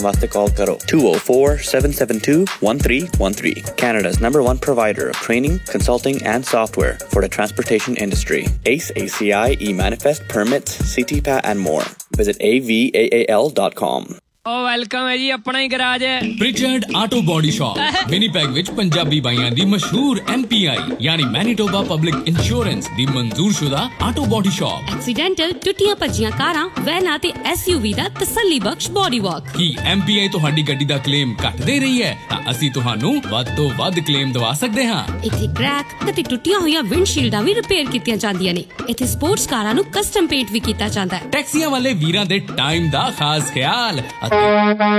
वास्ते कॉल करो 2047721313. Canada's #1 provider of training, consulting and software for the transportation industry. ACE, ACI, eManifest, permits, CTPAT and more. Visit avaal.com. O welcome ਹੈ ਜੀ ਆਪਣਾ ਹੀ garage ਹੈ ਪ੍ਰਿਚਰਡ auto body shop Winnipeg ਵਿੱਚ ਪੰਜਾਬੀ ਬਾਈਆਂ ਦੀ ਮਸ਼ਹੂਰ MPI ਯਾਨੀ ਮੈਨੀਟੋਬਾ ਪਬਲਿਕ ਇੰਸ਼ੋਰੈਂਸ ਦੀ ਮਨਜ਼ੂਰਸ਼ੁਦਾ auto body shop accidental ਟੁੱਟੀਆਂ ਭੱਜੀਆਂ ਕਾਰਾਂ ਵੈਨਾਂ ਤੇ SUV ਦਾ ਤਸੱਲੀ ਬਖਸ਼ ਬੋਡੀ ਵਾਕ ਕੀ MPI ਤੁਹਾਡੀ ਗੱਡੀ ਦਾ ਕਲੇਮ ਘੱਟ ਦੇ ਰਹੀ ਹੈ ਤਾਂ ਅਸੀਂ ਤੁਹਾਨੂੰ ਵੱਧ ਤੋਂ ਵੱਧ ਕਲੇਮ ਦਵਾ ਸਕਦੇ ਹਾਂ ਇੱਥੇ ਕ੍ਰੈਕ ਅਤੇ ਟੁੱਟੀਆਂ ਹੋਈਆਂ ਵਿੰਡਸ਼ੀਲਡਾਂ ਵੀ ਰਿਪੇਅਰ ਕੀਤੀਆਂ ਜਾਂਦੀਆਂ ਨੇ ਇੱਥੇ ਸਪੋਰਟਸ ਕਾਰਾਂ ਨੂੰ ਕਸਟਮ ਪੇਂਟ ਵੀ ਕੀਤਾ ਜਾਂਦਾ ਹੈ ਟੈਕਸੀਆਂ ਵਾਲੇ ਵੀਰਾਂ ਦੇ ਟਾਈਮ ਦਾ ਖਾਸ ਖਿਆਲ